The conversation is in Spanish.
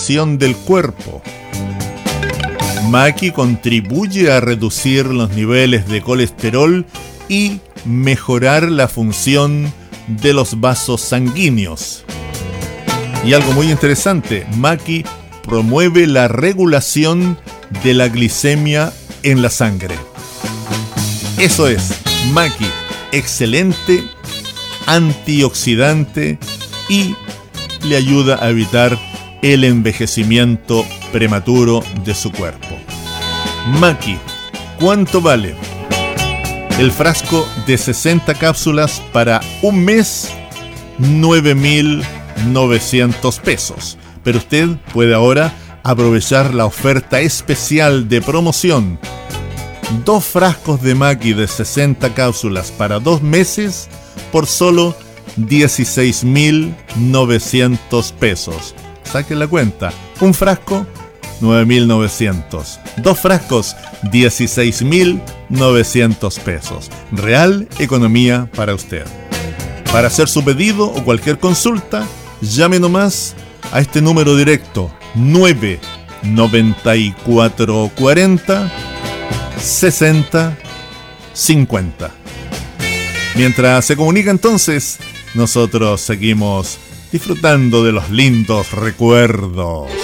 del cuerpo. Maki contribuye a reducir los niveles de colesterol y mejorar la función de los vasos sanguíneos. Y algo muy interesante, Maki promueve la regulación de la glicemia en la sangre. Eso es, Maki, excelente antioxidante y le ayuda a evitar el envejecimiento prematuro de su cuerpo. Maki, ¿cuánto vale? El frasco de 60 cápsulas para un mes, 9.900 pesos. Pero usted puede ahora aprovechar la oferta especial de promoción. 2 frascos de Maki de 60 cápsulas para 2 meses por solo 16.900 pesos. Saquen la cuenta. Un frasco, 9.900. 2 frascos, 16.900 pesos. Real economía para usted. Para hacer su pedido o cualquier consulta, llame nomás a este número directo 99440 60 50. Mientras se comunica entonces, nosotros seguimos disfrutando de los lindos recuerdos.